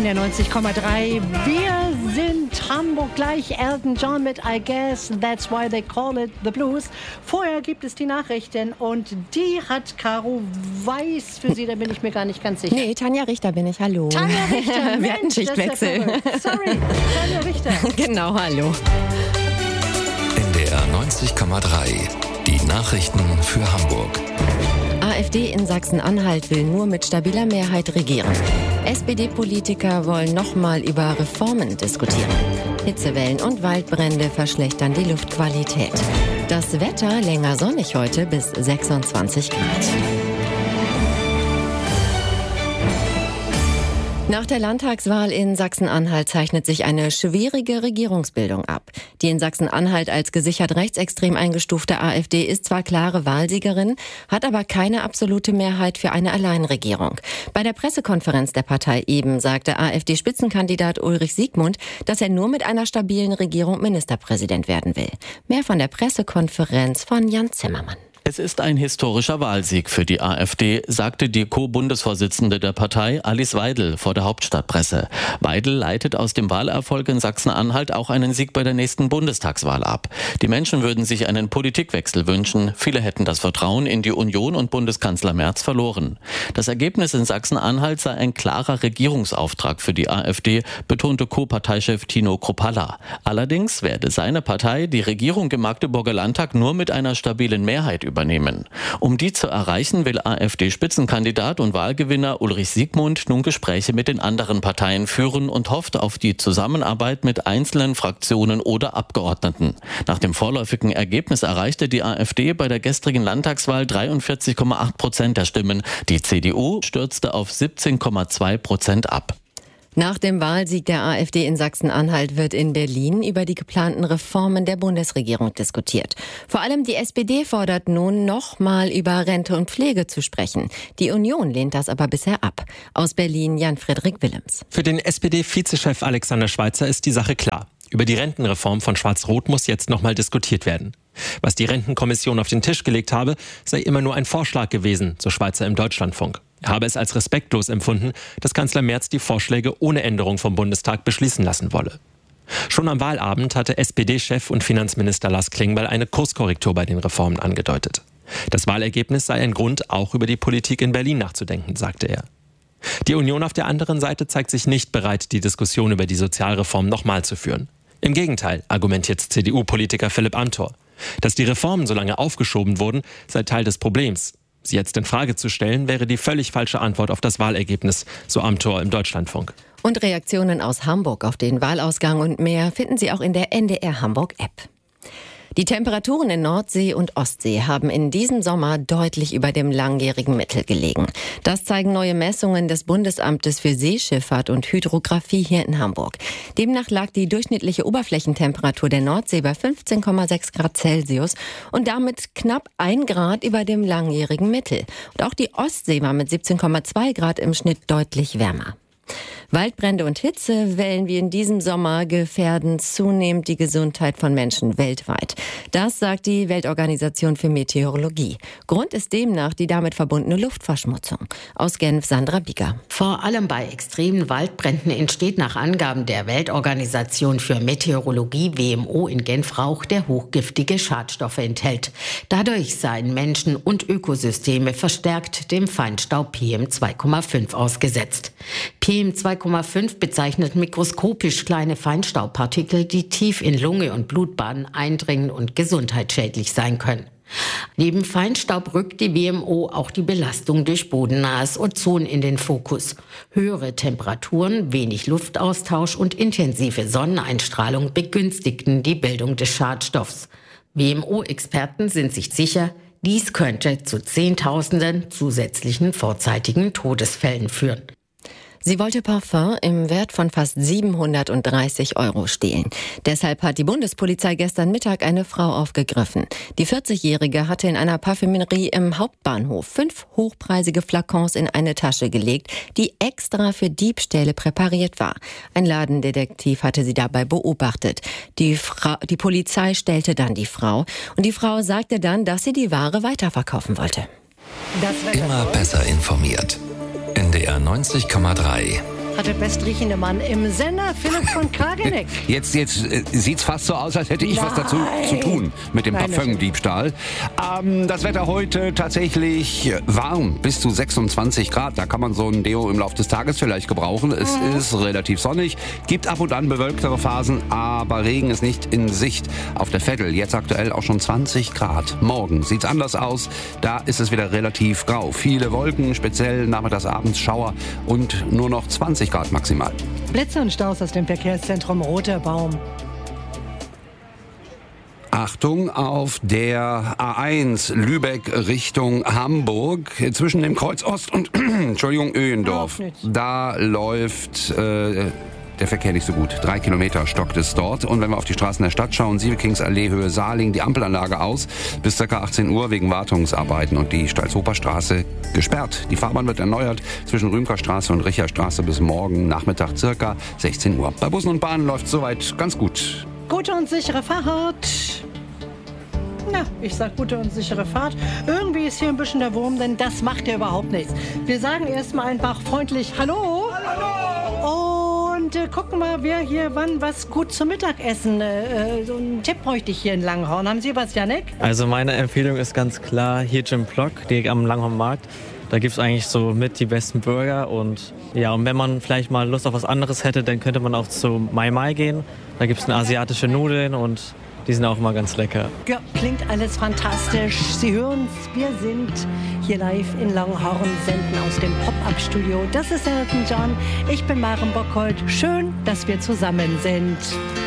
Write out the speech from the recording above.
der 90,3. Wir sind Hamburg gleich. Elton John mit I Guess That's Why They Call It The Blues. Vorher gibt es die Nachrichten und die hat Caro Weiß für Sie, da bin ich mir gar nicht ganz sicher. Nee, Tanja Richter bin ich, hallo. Tanja Richter, wir hatten Schichtwechsel. Sorry, Tanja Richter. Genau, hallo. NDR 90,3. Die Nachrichten für Hamburg. AfD in Sachsen-Anhalt will nur mit stabiler Mehrheit regieren. SPD-Politiker wollen nochmal über Reformen diskutieren. Hitzewellen und Waldbrände verschlechtern die Luftqualität. Das Wetter länger sonnig heute bis 26 Grad. Nach der Landtagswahl in Sachsen-Anhalt zeichnet sich eine schwierige Regierungsbildung ab. Die in Sachsen-Anhalt als gesichert rechtsextrem eingestufte AfD ist zwar klare Wahlsiegerin, hat aber keine absolute Mehrheit für eine Alleinregierung. Bei der Pressekonferenz der Partei eben sagte AfD-Spitzenkandidat Ulrich Siegmund, dass er nur mit einer stabilen Regierung Ministerpräsident werden will. Mehr von der Pressekonferenz von Jan Zimmermann. Es ist ein historischer Wahlsieg für die AfD, sagte die Co-Bundesvorsitzende der Partei Alice Weidel vor der Hauptstadtpresse. Weidel leitet aus dem Wahlerfolg in Sachsen-Anhalt auch einen Sieg bei der nächsten Bundestagswahl ab. Die Menschen würden sich einen Politikwechsel wünschen. Viele hätten das Vertrauen in die Union und Bundeskanzler Merz verloren. Das Ergebnis in Sachsen-Anhalt sei ein klarer Regierungsauftrag für die AfD, betonte Co-Parteichef Tino Kruppalla. Allerdings werde seine Partei die Regierung im Magdeburger Landtag nur mit einer stabilen Mehrheit übernehmen. Um die zu erreichen, will AfD-Spitzenkandidat und Wahlgewinner Ulrich Siegmund nun Gespräche mit den anderen Parteien führen und hofft auf die Zusammenarbeit mit einzelnen Fraktionen oder Abgeordneten. Nach dem vorläufigen Ergebnis erreichte die AfD bei der gestrigen Landtagswahl 43,8% der Stimmen. Die CDU stürzte auf 17,2% ab. Nach dem Wahlsieg der AfD in Sachsen-Anhalt wird in Berlin über die geplanten Reformen der Bundesregierung diskutiert. Vor allem die SPD fordert nun, nochmal über Rente und Pflege zu sprechen. Die Union lehnt das aber bisher ab. Aus Berlin Jan-Friedrich Willems. Für den SPD-Vizechef Alexander Schweitzer ist die Sache klar. Über die Rentenreform von Schwarz-Rot muss jetzt nochmal diskutiert werden. Was die Rentenkommission auf den Tisch gelegt habe, sei immer nur ein Vorschlag gewesen, so Schweitzer im Deutschlandfunk. Er habe es als respektlos empfunden, dass Kanzler Merz die Vorschläge ohne Änderung vom Bundestag beschließen lassen wolle. Schon am Wahlabend hatte SPD-Chef und Finanzminister Lars Klingbeil eine Kurskorrektur bei den Reformen angedeutet. Das Wahlergebnis sei ein Grund, auch über die Politik in Berlin nachzudenken, sagte er. Die Union auf der anderen Seite zeigt sich nicht bereit, die Diskussion über die Sozialreform nochmal zu führen. Im Gegenteil, argumentiert CDU-Politiker Philipp Amthor. Dass die Reformen so lange aufgeschoben wurden, sei Teil des Problems. Sie jetzt in Frage zu stellen, wäre die völlig falsche Antwort auf das Wahlergebnis, so Amthor im Deutschlandfunk. Und Reaktionen aus Hamburg auf den Wahlausgang und mehr finden Sie auch in der NDR Hamburg-App. Die Temperaturen in Nordsee und Ostsee haben in diesem Sommer deutlich über dem langjährigen Mittel gelegen. Das zeigen neue Messungen des Bundesamtes für Seeschifffahrt und Hydrographie hier in Hamburg. Demnach lag die durchschnittliche Oberflächentemperatur der Nordsee bei 15,6 Grad Celsius und damit knapp 1 Grad über dem langjährigen Mittel. Und auch die Ostsee war mit 17,2 Grad im Schnitt deutlich wärmer. Waldbrände und Hitzewellen wie in diesem Sommer gefährden zunehmend die Gesundheit von Menschen weltweit. Das sagt die Weltorganisation für Meteorologie. Grund ist demnach die damit verbundene Luftverschmutzung. Aus Genf Sandra Bieger. Vor allem bei extremen Waldbränden entsteht nach Angaben der Weltorganisation für Meteorologie WMO in Genf Rauch, der hochgiftige Schadstoffe enthält. Dadurch seien Menschen und Ökosysteme verstärkt dem Feinstaub PM2,5 ausgesetzt. PM2,5 bezeichnet mikroskopisch kleine Feinstaubpartikel, die tief in Lunge und Blutbahnen eindringen und gesundheitsschädlich sein können. Neben Feinstaub rückt die WMO auch die Belastung durch bodennahes Ozon in den Fokus. Höhere Temperaturen, wenig Luftaustausch und intensive Sonneneinstrahlung begünstigten die Bildung des Schadstoffs. WMO-Experten sind sich sicher, dies könnte zu Zehntausenden zusätzlichen vorzeitigen Todesfällen führen. Sie wollte Parfum im Wert von fast 730 € stehlen. Deshalb hat die Bundespolizei gestern Mittag eine Frau aufgegriffen. Die 40-Jährige hatte in einer Parfümerie im Hauptbahnhof 5 hochpreisige Flakons in eine Tasche gelegt, die extra für Diebstähle präpariert war. Ein Ladendetektiv hatte sie dabei beobachtet. Die Polizei stellte dann die Frau und die Frau sagte dann, dass sie die Ware weiterverkaufen wollte. Immer besser informiert. NDR 90,3 hat der bestriechende Mann im Sender, Philipp von Krageneck. Jetzt sieht's fast so aus, als hätte ich was dazu zu tun mit dem Parfümdiebstahl. Das Wetter heute tatsächlich warm, bis zu 26 Grad. Da kann man so ein Deo im Laufe des Tages vielleicht gebrauchen. Es ist relativ sonnig, gibt ab und an bewölktere Phasen, aber Regen ist nicht in Sicht. Auf der Veddel jetzt aktuell auch schon 20 Grad. Morgen sieht's anders aus. Da ist es wieder relativ grau. Viele Wolken, speziell nachmittags, abends Schauer und nur noch 20 Grad maximal. Blitze und Staus aus dem Verkehrszentrum Roter Baum. Achtung auf der A1 Lübeck Richtung Hamburg zwischen dem Kreuz Ost und Öhendorf. Da läuft der Verkehr nicht so gut. 3 Kilometer stockt es dort. Und wenn wir auf die Straßen der Stadt schauen, Siebekingsallee, Höhe Saarling, die Ampelanlage aus bis ca. 18 Uhr wegen Wartungsarbeiten und die Stalzhofer-Straße gesperrt. Die Fahrbahn wird erneuert zwischen Rümkerstraße und Richerstraße bis morgen Nachmittag ca. 16 Uhr. Bei Bussen und Bahnen läuft soweit ganz gut. Gute und sichere Fahrt. Na, ich sag gute und sichere Fahrt. Irgendwie ist hier ein bisschen der Wurm, denn das macht ja überhaupt nichts. Wir sagen erstmal einfach freundlich Hallo. Hallo. Und gucken mal, wer hier wann was gut zum Mittagessen. So einen Tipp bräuchte ich hier in Langhorn. Haben Sie was, Jannik? Also meine Empfehlung ist ganz klar hier Jim Block, direkt am Langhornmarkt. Da gibt es eigentlich so mit die besten Burger und ja, und wenn man vielleicht mal Lust auf was anderes hätte, dann könnte man auch zu Mai Mai gehen. Da gibt es eine asiatische Nudeln und die sind auch immer ganz lecker. Ja, klingt alles fantastisch. Sie hören es, wir sind hier live in Langhorn, senden aus dem Pop-Up-Studio. Das ist Elton John, ich bin Maren Bockholt. Schön, dass wir zusammen sind.